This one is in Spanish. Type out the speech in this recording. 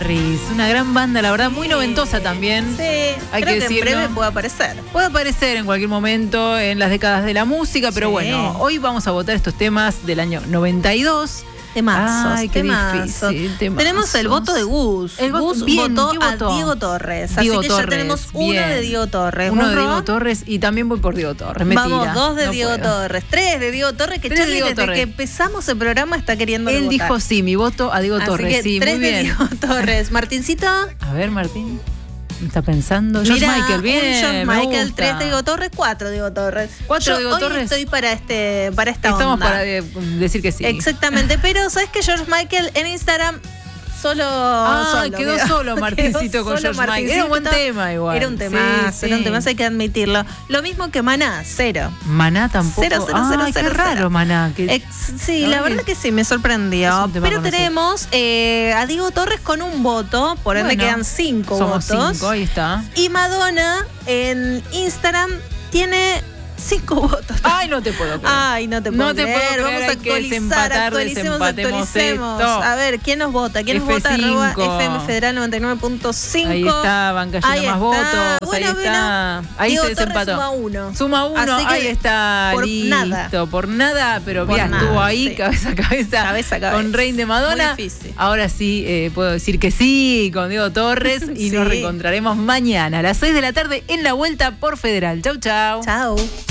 Harris, una gran banda, la verdad, muy noventosa también. Sí, hay creo que que decirlo. en breve puede aparecer. Puede aparecer en cualquier momento en las décadas de la música, pero Sí. bueno, hoy vamos a votar estos temas del año 92. Temazos, Ay, qué temazos. difícil, temazos. Tenemos el voto de Gus. El Gus bien, votó ¿qué a votó? Diego Torres. Diego así que Torres, ya tenemos uno bien. de Diego Torres. Uno de ¿Vos, Diego Ro? Torres y también voy por Diego Torres. Vamos, 2 de Diego Torres, 3 de Diego Torres, que Tres de Charlie Diego desde Torres. que empezamos el programa está queriendo Él votar. dijo sí, mi voto a Diego Así Torres, que sí, 3 muy de bien. Diego Torres. Martincito. A ver, Martín. ¿Me está pensando? George Mira, Michael, bien. un George me Michael, gusta. 3 de Diego Torres, 4 de Diego Torres. 4 de Diego Hoy Torres. estoy para esta Estamos onda. para decir que sí. Exactamente, pero ¿sabes que George Michael en Instagram solo quedó mira, solo Martincito quedó con solo George Michael. Era un buen Martincito. tema igual. Era un temazo, era un temazo, hay que admitirlo. Lo mismo que Maná, 0. Maná tampoco. 0, 0, 0, Ay, 0, qué raro Maná. Sí, la verdad que sí, me es sorprendió. un tema Pero conocido. tenemos a Diego Torres con un voto, por ende Bueno, quedan 5 somos votos. 5, ahí está. Y Madonna en Instagram tiene 5 votos. Ay, no te puedo creer. Ay, no te puedo No te puedo creer. creer, Vamos a hay que actualizar, desempatar, actualicemos. desempatemos esto. A ver, ¿quién nos vota? ¿Quién nos vota? F5. @FM Federal 99.5. Ahí está, van cayendo Ahí más está. votos. Bueno, ahí está. Ahí Diego se Torres desempató. suma 1. Suma 1, Así que ahí está, por listo. nada. Por nada, pero Por mira, nada, estuvo ahí sí. cabeza a cabeza, Cabeza a cabeza. con Rein de Madonna. Muy difícil. Ahora sí puedo decir que sí con Diego Torres y Sí. nos reencontraremos mañana a las 6 de la tarde en la vuelta por Federal. Chau, chau. Chao.